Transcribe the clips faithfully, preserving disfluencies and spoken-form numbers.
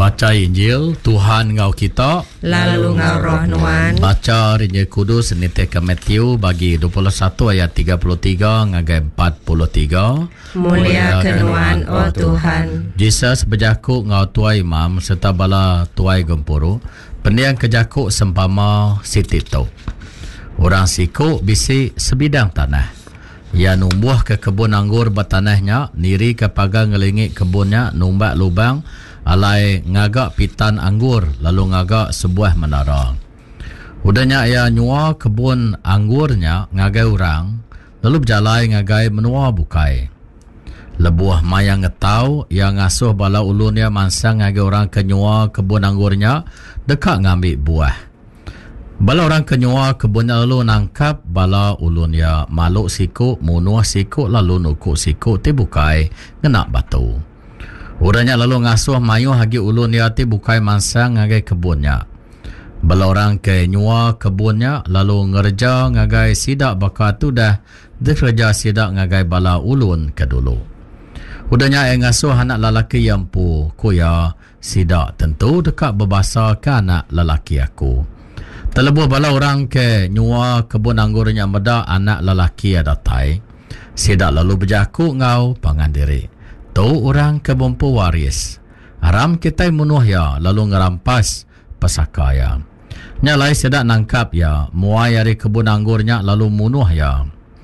Baca Injil Tuhan ngau kita, lalu ngau roh nuan. Baca Injil Kudus nite ke Matthew bagi dua puluh satu ayat tiga puluh tiga ngagai empat puluh tiga. Mulia kenuan oh Tuhan. Jesus berjaku ngau tuai imam serta bala tuai gempuru, pendiang kejaku sempama sitito. Orang siku bisi sebidang tanah. Ia numbuh ke kebun anggur bertanahnya, niri ke pagar ngelingik kebunnya, numbak lubang, alai ngagak pitan anggur, lalu ngagak sebuah menara. Udahnya ia nyua kebun anggurnya ngagai orang, lalu berjalai ngagai menua bukai. Lebuah mayang ngetau, ia ngasuh bala ulunnya mansang ngagai orang kenyua kebun anggurnya, dekat ngambil buah. Bala orang kenyua kebunnya lalu nangkap bala ulunnya maluk siku, munuah siku, lalu nukuk siku, tibukai, ngenak batu. Urangnya lalu ngasuh mayu hagi ulun dia ti bukai mansang ngagai kebunnya. Bala orang ke nyua kebunnya lalu ngerja ngagai sidak baka tu dah dikerja sidak ngagai bala ulun ke dulu. Udahnya yang ngasuh anak lelaki yang pu kuya sidak tentu dekat berbahasa ke anak lelaki aku. Terlebuh bala orang ke nyua kebun anggurnya meda anak lelaki ada tai. Sidak lalu berjaku ngau pangan diri. Tu orang kebumpu waris. Aram kita munuh ya, lalu ngerampas pesaka ya. Nyalai sedak nangkap ya, muai dari kebun anggurnya lalu munuh ya.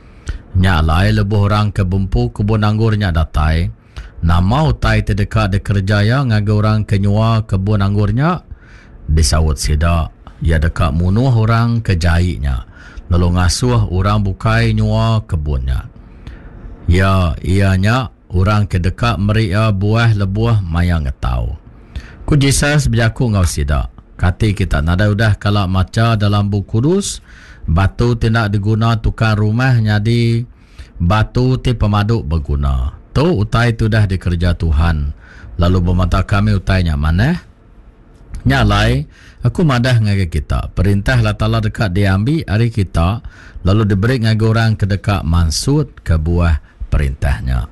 Nyalai lebuh orang kebumpu kebun anggurnya datai. Nama utai terdekat de kerja ya, ngaga orang kenyua kebun anggurnya. Disawut sedak, ya dekat munuh orang kejaiknya. Lalu ngasuh orang bukai nyua kebunnya. Ya, ianya orang kedekat meria buah lebuah mayang ngetau. Ku Jesus berjaku ngau sidak. Kati kita nada udah kalau maca dalam buku kudus, batu tidak diguna tukar rumah jadi batu ti pemaduk berguna. Tu utai tu dah dikerja Tuhan. Lalu bermata kami utainya mana? Nyalai, aku madah ngagai kita. Perintah Allah Ta'ala dekat diambil hari kita, lalu diberi ngagai orang kedekat mansud ke buah perintahnya.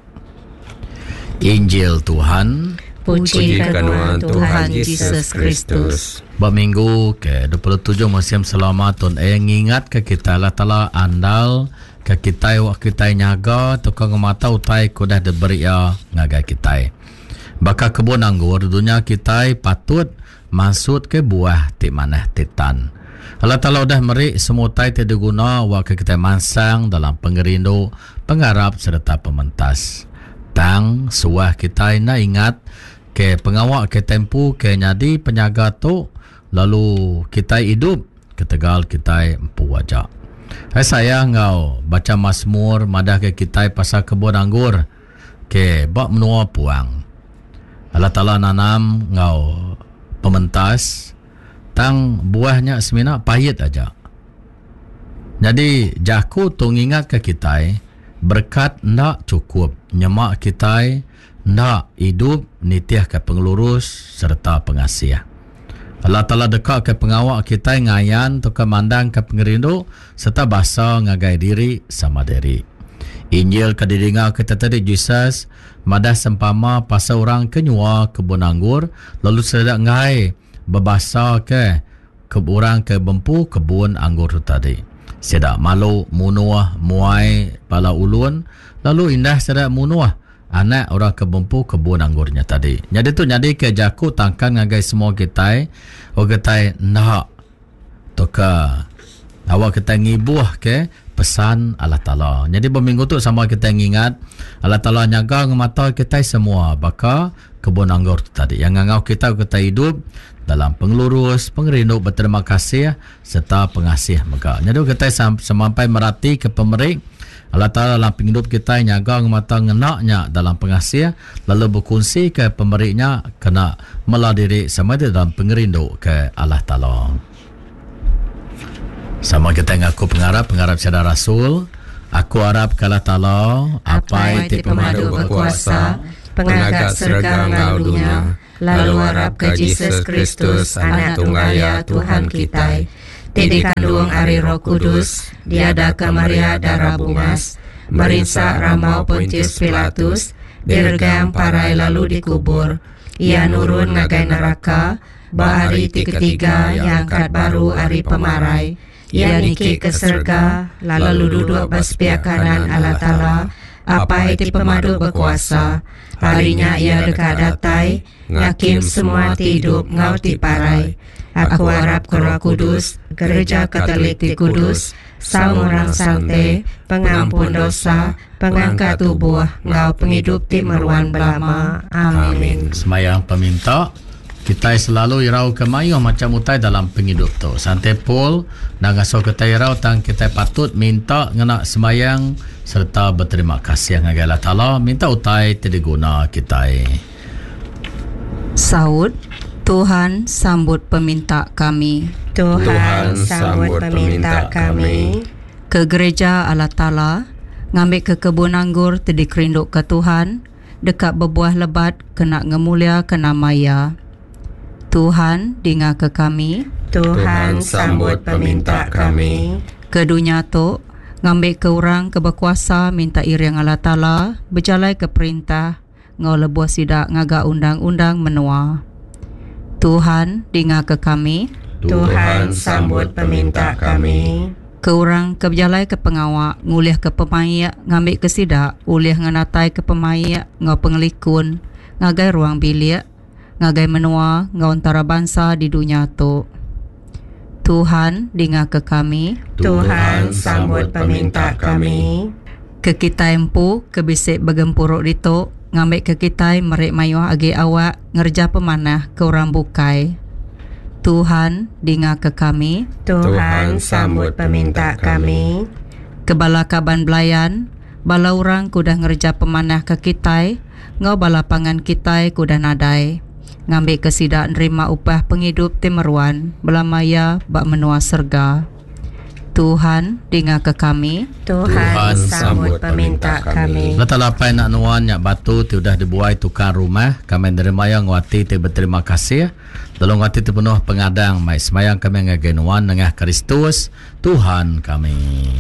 Injil Tuhan. Puji kenuan Tuhan Yesus Kristus. Berminggu ke dua puluh tujuh musim selamat Tuhan eh ngingat ke kita Allah Ta'ala andal ke kita wak kita nyaga tukang mata utai ku dah diberi ya ngaga kita. Baka kebun anggur dunia kita patut maksud ke buah ti manah titan. Allah Ta'ala dah meri semua utai ti diguna wak ke kita mansang dalam pengerindu, pengarap serta pementas. Tang suah kita na ingat ke pengawak ke tempu ke nyadi penyaga tu lalu kita hidup ketegal kita empu wajak. Hai saya ngau baca Mazmur madah ke kita pasal kebun anggur ke bak menua puang. Allah Ta'ala nanam ngau pementas tang buahnya semina pahit aja. Jadi jaku tu ingat ke kita berkat nak cukup nyemak kita nak hidup nitiah ke pengelurus serta pengasih. Allah Ta'ala dekat ke pengawak kita ngayan tu kemandang ke pengerindu serta bahasa ngagai diri sama diri. Injil kedidengar kita tadi Jesus madah sempama pasal orang kenyua kebun anggur lalu sedak ngai berbahasa ke ke orang ke bempu kebun anggur tu tadi. Sedak malu munuah muai pala ulun lalu indah sedak munuah anak orang kebumpu kebun anggurnya tadi. Jadi tu jadi ke jaku tangkan ngagai semua kita o kita nak toka awak kita ngibuh ke pesan Allah Ta'ala. Jadi berminggu tu sama kita ingat Allah Ta'ala nyaga ngemata kita semua baka kebun anggur tu tadi. Yang ngangau kita kita hidup dalam pengelurus, pengerindu, berterima kasih serta pengasih mega. Jadi kita sampai merati ke pemerik Allah Ta'ala dalam hidup kita nyaga mata ngenaknya dalam pengasih lalu berkongsi ke pemeriknya kena meladiri sama dia dalam pengerindu ke Allah Ta'ala. Sama kita ngaku pengarap pengarap syada Rasul. Aku harap ke Allah Ta'ala apa itu pemadu berkuasa pengagak serga ngau dunia lalu harap ke Yesus Kristus anak tunggaya Tuhan kita. Tidak kandung ari Roh Kudus, diada ke Maria darah bungas, merinsak ramau Pontius Pilatus, diregam parai lalu dikubur. Ia nurun ngagai neraka, bahari ti ketiga yang angkat baru hari pemarai. Ia niki ke surga, lalu duduk besebelah kanan Allah Ta'ala, apa iti pemadu berkuasa. Harinya ia dekat datai, ngakim semua ti hidup ngau ti parai. Aku harap ke Roh Kudus, gereja Katolik ti Kudus, saung orang sante, pengampun dosa, pengangkat tubuh, ngau penghidup ti meruan belama. Amin. Semayang peminta, kita selalu irau kemayu macam utai dalam penghidup tu. Santai pul, nangaso kita irau tang kita patut minta ngena semayang serta berterima kasih ngagai Allah Ta'ala, minta utai tidak guna kita. Saud, Tuhan sambut peminta kami. Tuhan sambut peminta kami. Ke gereja Allah Ta'ala, ngambil ke kebun anggur tadi kerinduk ke Tuhan, dekat berbuah lebat kena ngemulia kena maya. Tuhan dengar ke kami. Tuhan sambut peminta kami. Ke dunia tu, ngambil ke orang ke berkuasa minta iriang Allah Ta'ala, berjalai ke perintah, ngau lebuah sidak ngaga undang-undang menua. Tuhan dengar ke kami. Tuhan sambut peminta kami. Ke orang ke berjalai ke pengawak, nguliah ke pemayak, ngambil ke sidak, uliah nganatai ke pemayak, ngau pengelikun, ngagai ruang bilik, ngagai menua, ngau antara bangsa di dunia tu. Tuhan dengar ke kami. Tuhan sambut peminta kami. Ke kita empu, ke bisik bergempuruk dituk, ngambil ke kita merik mayuh agi awak, ngerja pemanah ke orang bukai. Tuhan dengar ke kami. Tuhan sambut peminta kami. Ke bala kaban belayan, bala orang kudah ngerja pemanah ke kita, ngau bala pangan kita kudah nadai. Ngambil ke sidak nerima upah penghidup timeruan, belamaya bak menua serga. Tuhan dengar ke kami. Tuhan sambut peminta kami. Lata lapai nak nuan nyak batu ti udah dibuai tukar rumah, kami nerima yang ngwati ti berterima kasih. Dalam ngwati ti penuh pengadang mai semayang kami ngagai nuan nengah Kristus Tuhan kami.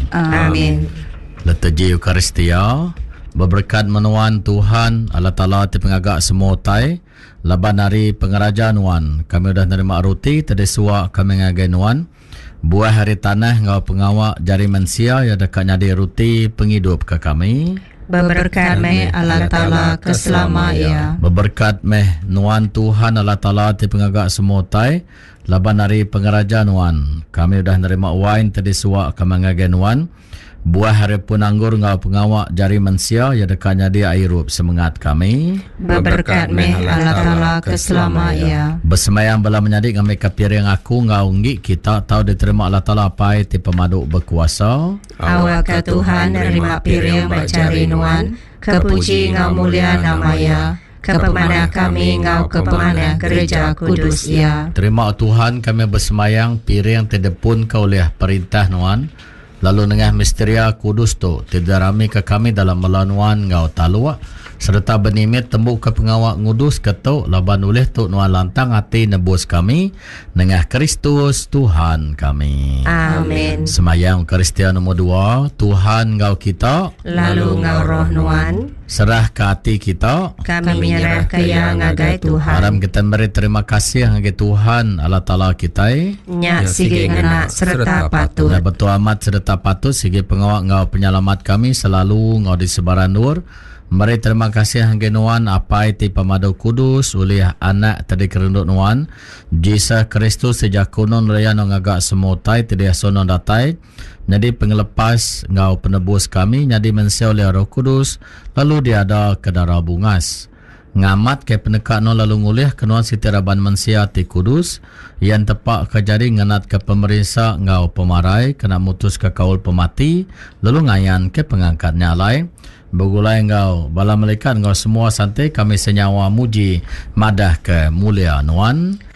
Amin. Letaji Eukaristia, berberkat menuan Tuhan Allah Ta'ala ti pengagak semua tai. Laban hari pengerajaan nuan, kami udah nerima roti tadi suak kami ngagai nuan. Buah hari tanah ngau pengawak jari manusia yang dekat nyadi roti penghidup ke kami. Berberkat meh Allah Ta'ala keselama ia. Berberkat meh nuan Tuhan Allah Ta'ala ti pengagak semua tai. Laban hari pengerajaan nuan, kami udah nerima wine tadi suak kami ngagai nuan. Buah hari pun anggur ngau pengawak jari manusia yang dekat nyadi airup semangat kami. Berberkat meh Allah Ta'ala keselama ia. Bersemayang bala menyadik ngambil kapiring aku ngau ngik kita tahu diterima Allah Ta'ala apai ti pemaduk berkuasa. Awak ke Tuhan nerima piring bercari nuan, kepuji ngau mulia namanya. Kepemanah kami ngau kepemanah gereja kudus ia. Terima Tuhan kami bersemayang piring tedepun kau liah perintah nuan. Lalu nengah misteria kudus tu tidak rami ke kami dalam melanuan ngau talua serta benimit tembuk ke pengawak ngudus ketuk laban ulih tu nuan lantang hati nebus kami nengah Kristus Tuhan kami. Amin. Semayang Kristian nomor dua, Tuhan ngau kita lalu ngau roh nuan serah ke hati kita, kami menyerah ke yang ngagai Tuhan. Haram kita beri terima kasih ngagai Tuhan Allah Ta'ala kita. Nyak sige ngena serta patut. Dan betul amat serta patut sigi pengawak ngau penyelamat kami selalu ngau di sebaran nur. Mari terima kasih hangga nuan apai ti pemadu kudus oleh anak tadi kerenduk nuan Yesus Kristus sejak kunon raya no ngagak semutai tadi asono datai. Jadi pengelepas ngau penebus kami nyadi mensia oleh Roh Kudus lalu dia ada ke darah bungas. Ngamat ke penekat no lalu ngulih kenuan siti raban mensia ti kudus yang tepak ke jari ngenat ke pemerintah ngau pemarai kena mutus ke kaul pemati lalu ngayan ke pengangkatnya lain. Begulai engkau bala malaikat engkau semua santai kami senyawa muji madah ke mulia nuan.